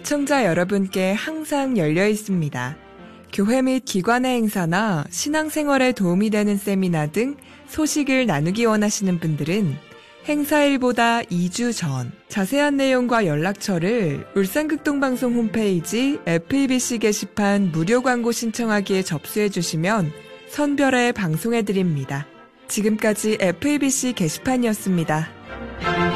애청자 여러분께 항상 열려 있습니다. 교회 및 기관의 행사나 신앙생활에 도움이 되는 세미나 등 소식을 나누기 원하시는 분들은 행사일보다 2주 전 자세한 내용과 연락처를 울산극동방송 홈페이지 FEBC 게시판 무료 광고 신청하기에 접수해 주시면 선별해 방송해 드립니다. 지금까지 FEBC 게시판이었습니다.